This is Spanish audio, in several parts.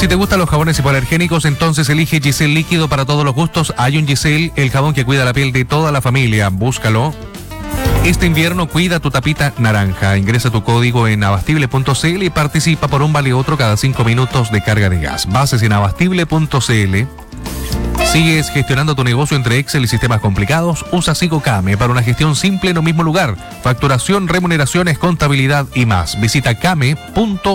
Si te gustan los jabones hipoalergénicos, entonces elige Giselle Líquido para todos los gustos. Hay un Giselle, el jabón que cuida la piel de toda la familia. Búscalo. Este invierno cuida tu tapita naranja. Ingresa tu código en abastible.cl y participa por un vale otro cada 5 minutos de carga de gas. Bases en abastible.cl. ¿Sigues gestionando tu negocio entre Excel y sistemas complicados? Usa SigoCame para una gestión simple en un mismo lugar. Facturación, remuneraciones, contabilidad y más. Visita came.cl.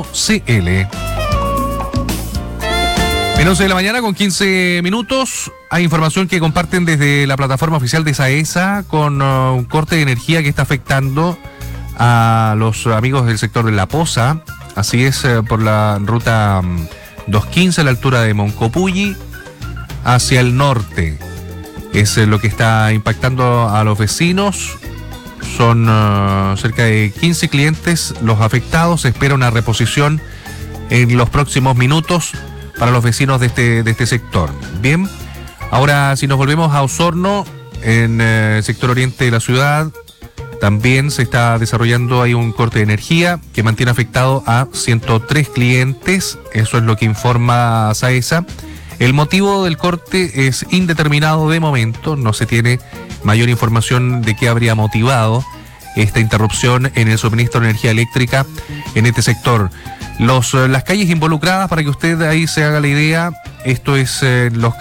11 de la mañana con 15 minutos. Hay información que comparten desde la plataforma oficial de SAESA con un corte de energía que está afectando a los amigos del sector de La Poza. Así es, por la ruta 215 a la altura de Moncopulli hacia el norte. Es lo que está impactando a los vecinos. Son cerca de 15 clientes los afectados. Se espera una reposición en los próximos minutos para los vecinos de este sector. Bien, ahora si nos volvemos a Osorno, en el sector oriente de la ciudad, también se está desarrollando ahí un corte de energía que mantiene afectado a 103 clientes. Eso es lo que informa SAESA. El motivo del corte es indeterminado de momento. No se tiene mayor información de qué habría motivado esta interrupción en el suministro de energía eléctrica en este sector. Las calles involucradas, para que usted ahí se haga la idea, esto es los